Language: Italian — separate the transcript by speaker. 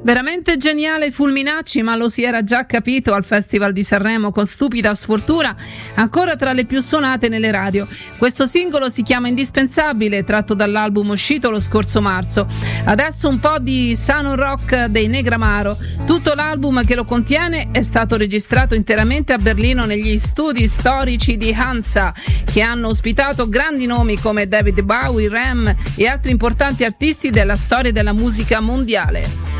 Speaker 1: Veramente geniale Fulminacci, ma lo si era già capito al Festival di Sanremo con Stupida sfortuna, ancora tra le più suonate nelle radio. Questo singolo si chiama Indispensabile, tratto dall'album uscito lo scorso marzo. Adesso un po' di sano rock dei Negramaro. Tutto l'album che lo contiene è stato registrato interamente a Berlino negli studi storici di Hansa, che hanno ospitato grandi nomi come David Bowie, Rem e altri importanti artisti della storia della musica mondiale.